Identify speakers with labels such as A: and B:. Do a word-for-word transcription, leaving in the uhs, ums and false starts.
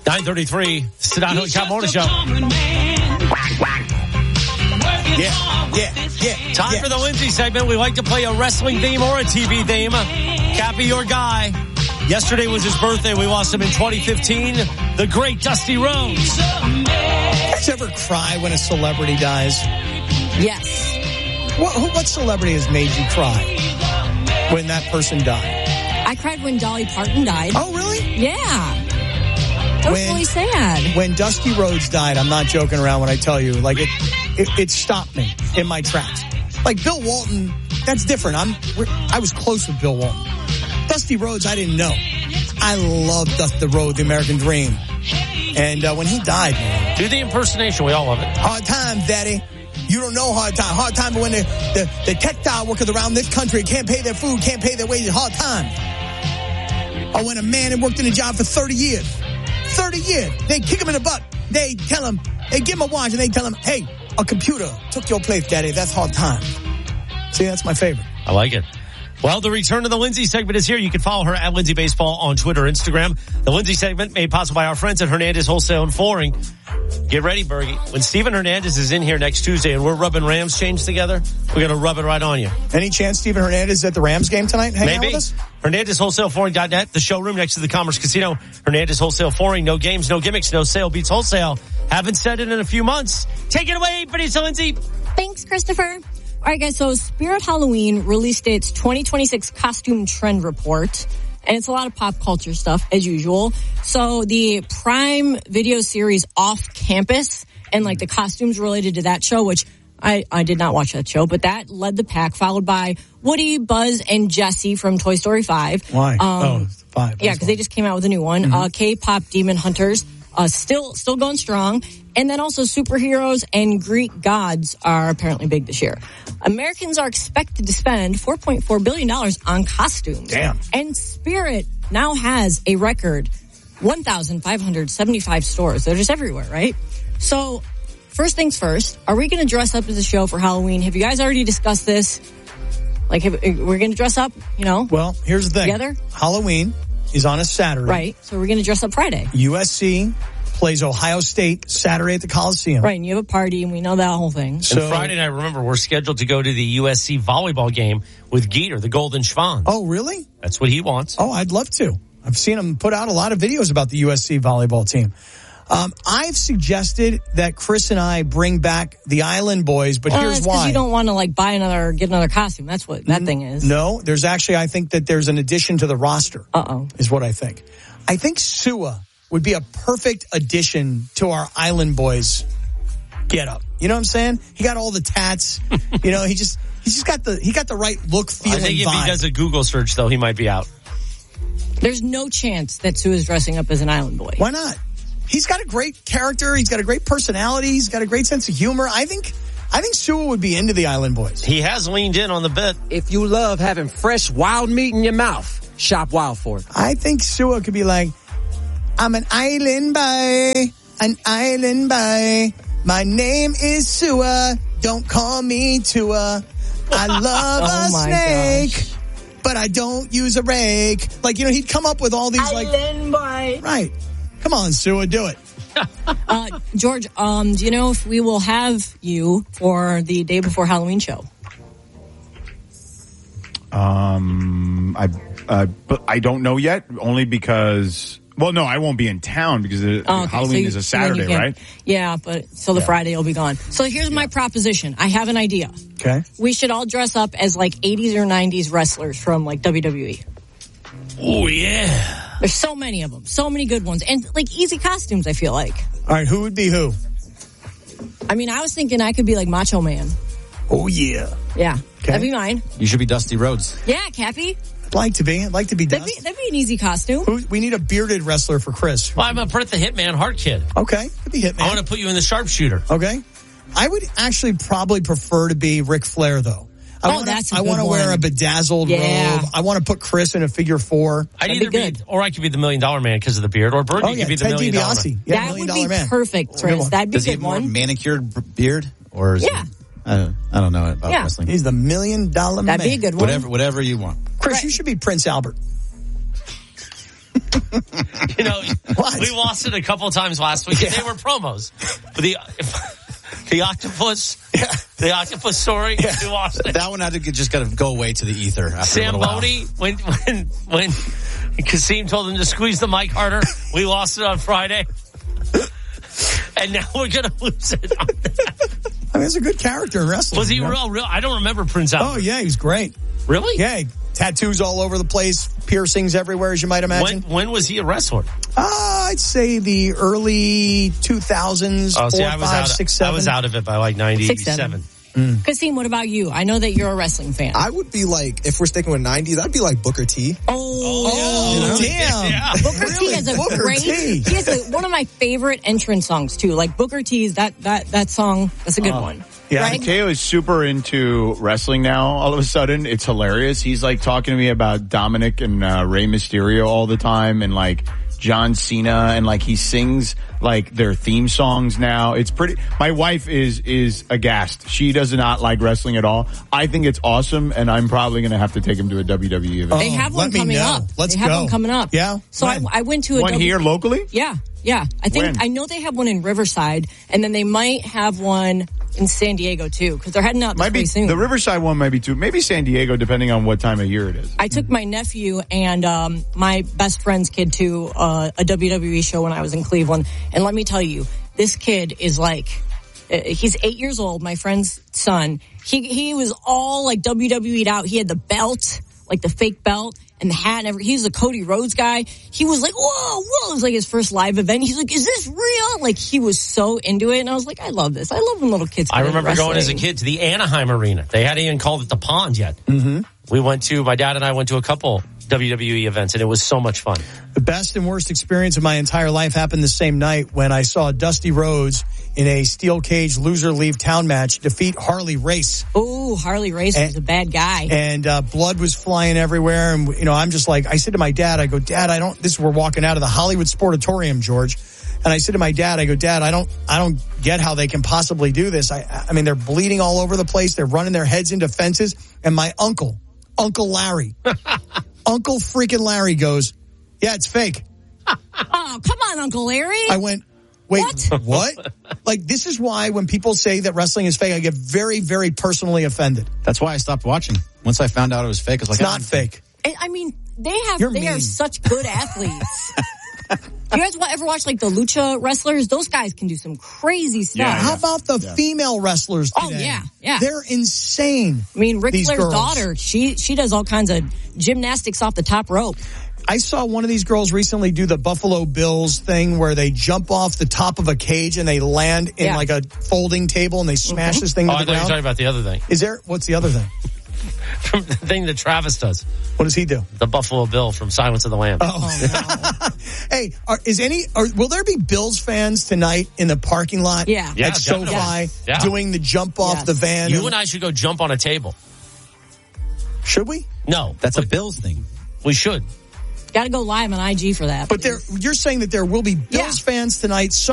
A: nine thirty-three, Sedano and Cat Morning Show.
B: Yeah, yeah, yeah.
A: Time
B: yeah.
A: for the Lindsay segment. We like to play a wrestling theme or a T V theme. Cappy, your guy. Yesterday was his birthday. We lost him in twenty fifteen. The great Dusty Rhodes.
B: You guys ever cry when a celebrity dies?
C: Yes.
B: What, what celebrity has made you cry when that person died?
C: I cried when Dolly Parton died.
B: Oh, really?
C: Yeah. That was
B: When-
C: really sad.
B: When Dusty Rhodes died, I'm not joking around when I tell you, like it, it, it stopped me in my tracks. Like Bill Walton, that's different. I'm, we're, I was close with Bill Walton. Dusty Rhodes, I didn't know. I loved Dusty Rhodes, the American Dream. And uh, when he died, man,
A: Do the impersonation. We all love it.
B: hard times, Daddy. You don't know hard time. Hard time when the, the, the textile workers around this country can't pay their food, can't pay their wages. Hard times. Or when a man had worked in a job for thirty years. thirty years. They kick him in the butt. They tell him, they give him a watch and they tell him, hey, a computer took your place, Daddy. That's hard time. See, that's my favorite.
A: I like it. Well, the return of the Lindsay segment is here. You can follow her at Lindsay Baseball on Twitter, Instagram. The Lindsay segment made possible by our friends at Hernandez Wholesale and Flooring. Get ready, Bergie. When Steven Hernandez is in here next Tuesday and we're rubbing Rams chains together, we're going to rub it right on you.
B: Any chance Steven Hernandez is at the Rams game tonight? Hang out
A: Maybe.
B: with us?
A: Hernandez Wholesale Flooring dot net, the showroom next to the Commerce Casino. Hernandez Wholesale Flooring, no games, no gimmicks, no sale beats wholesale. Haven't said it in a few months. Take it away, Vanessa Lindsay.
C: Thanks, Christopher. All right, guys, so Spirit Halloween released its twenty twenty-six costume trend report, and it's a lot of pop culture stuff, as usual. So the Prime video series Off Campus and, like, the costumes related to that show, which I, I did not watch that show, but that led the pack, followed by Woody, Buzz, and Jessie from Toy Story five.
B: Why?
C: Um,
B: oh, it's five.
C: Yeah, because they just came out with a new one. Mm-hmm. Uh, K-pop Demon Hunters, uh, still still going strong. And then also superheroes and Greek gods are apparently big this year. Americans are expected to spend four point four billion dollars on costumes.
B: Damn.
C: And Spirit now has a record one thousand five hundred seventy-five stores. They're just everywhere, right? So, first things first, are we going to dress up as a show for Halloween? Have you guys already discussed this? Like, have, we're going to dress up, you know?
B: Well, here's the thing.
C: Together?
B: Halloween is on a Saturday.
C: Right. So we're going to dress up Friday.
B: U S C plays Ohio State Saturday at the Coliseum.
C: Right, and you have a party, and we know that whole thing.
B: So,
A: and Friday night, remember, we're scheduled to go to the U S C volleyball game with Geeter, the Golden Schwans.
B: Oh, really?
A: That's what he wants.
B: Oh, I'd love to. I've seen him put out a lot of videos about the U S C volleyball team. Um, I've suggested that Chris and I bring back the Island Boys, but
C: well,
B: here's
C: that's
B: why.
C: Because you don't want to like buy another, get another costume. That's what that thing is.
B: No, there's actually, I think that there's an addition to the roster.
C: Uh-oh.
B: Is what I think. I think Sua would be a perfect addition to our Island Boys get up. You know what I'm saying? He got all the tats. You know, he just, he's just got the, he got the right look, feeling,
A: I think if
B: vibe.
A: he does a Google search, though, he might be out.
C: There's no chance that Sue is dressing up as an Island Boy.
B: Why not? He's got a great character. He's got a great personality. He's got a great sense of humor. I think, I think Sua would be into the Island Boys.
A: He has leaned in on the bit.
D: If you love having fresh wild meat in your mouth, shop Wild for it.
B: I think Sua could be like, I'm an island boy, an island boy. My name is Sua. Don't call me Tua. I love
C: Oh
B: a
C: my
B: snake,
C: gosh.
B: but I don't use a rake. Like, you know, he'd come up with all these like,
C: Island Boy.
B: right. Come on, Sua, do it.
C: Uh, George, um, do you know if we will have you for the day before Halloween show?
E: Um, I, uh, but I don't know yet, only because, well, no, I won't be in town because it,
C: Oh, okay.
E: Halloween
C: So you-
E: is a
C: so then you
E: Saturday,
C: can't-
E: right?
C: Yeah, but so the
E: Yeah.
C: Friday will be gone. So here's my proposition. I have an idea.
B: Okay.
C: We should all dress up as like eighties or nineties wrestlers from like W W E.
A: Oh, yeah.
C: There's so many of them. So many good ones. And like easy costumes, I feel like.
B: All right, who would be who?
C: I mean, I was thinking I could be like Macho Man.
B: Oh, yeah.
C: Yeah.
B: Okay.
C: That'd be mine.
F: You should be Dusty Rhodes.
C: Yeah, Cappy.
B: I'd like to be. I'd like to be
C: That'd
B: Dust.
C: be, that'd be an easy costume.
B: Who, we need a bearded wrestler for Chris.
A: Well, I'm a Brett the Hitman Heart Kid.
B: Okay, could be Hitman.
A: I want to put you in the sharpshooter.
B: Okay. I would actually probably prefer to be Ric Flair, though. I
C: Oh,
B: wanna,
C: that's a
B: I
C: good
B: want to wear
C: one.
B: a bedazzled
C: Yeah.
B: robe. I want to put Chris in a figure four.
A: I'd
C: That'd
A: either
C: be
A: be,
C: good.
A: or I could be the Million Dollar Man because of the beard, or Bergie
B: Oh, yeah,
A: could be the
B: Ted
A: Million Dollar
B: DiBiase.
A: Man.
B: Yeah,
C: that
B: Million
C: would
B: Dollar
C: be
B: Man.
C: perfect,
B: Good
C: Chris.
B: one.
C: That'd be
F: Does
C: a
F: he
C: good
F: have more
C: one.
F: manicured b- beard? Or is
C: Yeah.
F: He, I, don't, I don't know about
C: Yeah.
F: wrestling.
B: He's the Million Dollar Man.
C: That'd be a good one.
F: Whatever, whatever you want.
B: Chris,
C: Right.
B: you should be Prince Albert.
A: You know,
B: Why? What?
A: We lost it a couple of times last week.
B: Yeah.
A: They were promos. But the the octopus,
B: Yeah.
A: the octopus story.
B: Yeah.
A: We lost it.
F: That one had to get, just got to go away to the ether after a
A: Sam
F: little while.
A: Loney, when when when Kasim told him to squeeze the mic harder, we lost it on Friday. And now we're gonna lose it. On that.
B: I mean, he's a good character in wrestling.
A: Was he
B: you know?
A: real? Real? I don't remember Prince Albert.
B: Oh, yeah, he's great.
A: Really?
B: Yeah, tattoos all over the place, piercings everywhere, as you might imagine.
A: When, when was he a wrestler?
B: Uh, I'd say the early two thousands,
A: Oh,
B: four,
A: see, I was
B: five,
A: out.
B: six,
A: I
B: seven.
A: was out of it by like
C: Six, seven.
A: ninety-seven.
C: Kasim, what about you? I know that you're a wrestling fan.
G: I would be like, if we're sticking with nineties, I'd be like Booker T.
C: oh,
B: Oh, damn.
A: Yeah.
C: Booker T has a
B: Booker
C: great.
B: T.
C: He has a, one of my favorite entrance songs too. Like Booker T's that that that song. That's a good one.
B: Yeah.
C: Right?
E: Mateo is super into wrestling now. All of a sudden, it's hilarious. He's like talking to me about Dominic and uh, Rey Mysterio all the time, and like John Cena, and like he sings like their theme songs now. It's pretty. My wife is is aghast. She does not like wrestling at all. I think it's awesome, and I'm probably going to have to take him to a W W E event.
C: They have one
B: let me
C: coming
B: know.
C: up.
B: Let's
C: they have
B: go.
C: one coming up.
B: Yeah?
C: So I,
B: When?
C: I went to a
E: One
C: W-
E: here locally?
C: Yeah, yeah. I think
E: When?
C: I know they have one in Riverside, and then they might have one in San Diego too, because they're heading out this
E: Might be
C: way soon.
E: the Riverside one, might be too. Maybe San Diego, depending on what time of year it is.
C: I took my nephew and um, my best friend's kid to uh, a W W E show when I was in Cleveland, and let me tell you, this kid is like, uh, he's eight years old. My friend's son. He he was all like W W E'd out. He had the belt, like the fake belt, and the hat and everything. He's a Cody Rhodes guy. He was like, whoa, whoa. It was like his first live event. He's like, is this real? Like, he was so into it. And I was like, I love this. I love when little kids get
A: I
C: into
A: remember going as a
C: wrestling.
A: kid to the Anaheim Arena. They hadn't even called it the Pond yet. Mm-hmm. We went to, my dad and I went to a couple W W E events, and it was so much fun.
B: The best and worst experience of my entire life happened the same night when I saw Dusty Rhodes in a steel cage loser leave town match defeat Harley Race.
C: Oh, Harley Race
B: And-
C: was a bad guy.
B: And uh, blood was flying everywhere. And, you know, I'm just like, I said to my dad, I go, Dad, I don't, this, we're walking out of the Hollywood Sportatorium, George. And I said to my dad, I go, Dad, I don't, I don't get how they can possibly do this. I, I mean, they're bleeding all over the place. They're running their heads into fences. And my uncle, Uncle Larry, Uncle freaking Larry goes, yeah, it's fake.
C: Oh, come on, Uncle Larry.
B: I went, wait,
C: What?
B: what? Like, this is why when people say that wrestling is fake, I get very, very personally offended.
F: That's why I stopped watching. Once I found out it was fake, I was like,
B: It's not
F: "Ah,
B: fake.
C: I I mean, they have,
B: You're
C: they are
B: mean.
C: such good athletes. You guys wa- ever watch like the lucha wrestlers? Those guys can do some crazy stuff.
E: Yeah.
B: How about the female wrestlers today?
C: Oh, yeah, yeah.
B: They're insane.
C: I mean, Ric
B: These
C: Flair's
B: girls.
C: daughter, she she does all kinds of gymnastics off the top rope.
B: I saw one of these girls recently do the Buffalo Bills thing where they jump off the top of a cage and they land in
C: Yeah.
B: like a folding table and they smash
C: Mm-hmm.
B: this thing
A: Oh,
B: to
A: I
B: the
A: thought you were
B: ground.
A: talking about the other thing.
B: Is there, what's the other thing?
A: the thing that Travis does.
B: What does he do?
A: The Buffalo Bill from Silence of the Lambs.
B: Oh, Hey, are, is any, are, will there be Bills fans tonight in the parking lot
C: Yeah.
A: Yeah,
B: at SoFi
A: definitely. Yeah.
B: doing the jump off
C: Yes.
B: the van?
A: You and I should go jump on a table.
B: Should we?
A: No,
F: that's a Bills thing."
A: we should.
C: Got to go live on I G for that.
B: But there, you're saying that there will be Bills
C: Yeah.
B: fans tonight.